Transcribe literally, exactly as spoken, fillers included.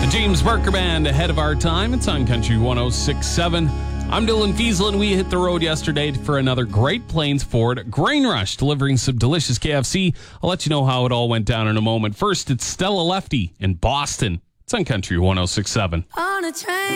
James Barker Band ahead of our time. It's on Country one oh six point seven. I'm Dylan Fiesel, and we hit the road yesterday for another Great Plains Ford Grain Rush, delivering some delicious K F C. I'll let you know how it all went down in a moment. First, it's Stella Lefty in Boston. It's on Country one oh six point seven. On a train.